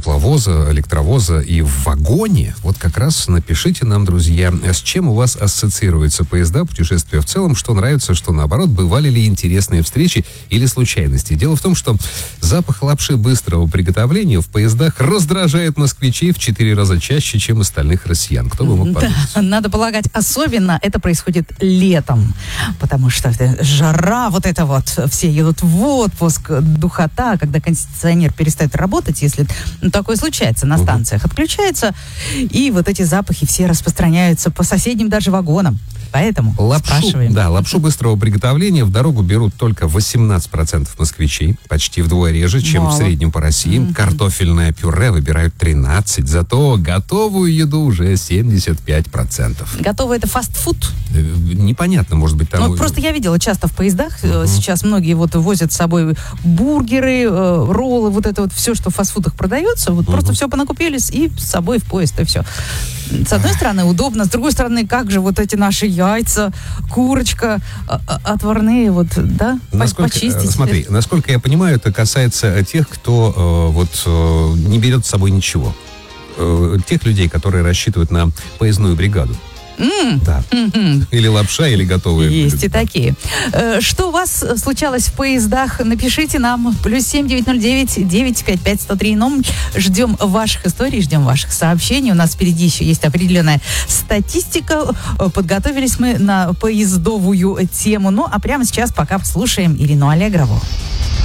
тепловоза, электровоза и в вагоне. Вот как раз напишите нам, друзья, с чем у вас ассоциируются поезда, путешествия в целом, что нравится, что наоборот, бывали ли интересные встречи или случайности. Дело в том, что запах лапши быстрого приготовления в поездах раздражает москвичей в 4 раза чаще, чем остальных россиян. Кто бы мог подумать? Да, надо полагать, особенно это происходит летом, потому что жара, вот это вот, все едут в отпуск, духота, когда кондиционер перестает работать, если такое случается на станциях, отключается, и вот эти запахи все распространяются по соседним даже вагонам. Поэтому спрашиваем. Да, лапшу быстрого приготовления в дорогу берут только 18% москвичей, почти вдвое реже, чем в среднем по России. Картофельное пюре выбирают 13%, зато готовую еду уже 75%. Готово это фастфуд? Непонятно, может быть, там... Ну, просто я видела часто в поездах, сейчас многие вот возят с собой бургеры, роллы, вот это вот все, что в фастфудах продается, вот просто все понакупились и с собой в поезд, и все. С одной стороны, удобно, с другой стороны, как же вот эти наши яйца, курочка, отварные, вот, да, почистить. Смотри, насколько я понимаю, это касается тех, кто не берет с собой ничего. Тех людей, которые рассчитывают на поездную бригаду. Да. Или лапша, или готовые. Есть и такие. Что у вас случалось в поездах? Напишите нам. +7 909 955 103. Ждем ваших историй, ждем ваших сообщений. У нас впереди еще есть определенная статистика. Подготовились мы на поездовую тему. Ну, а прямо сейчас пока послушаем Ирину Аллегрову.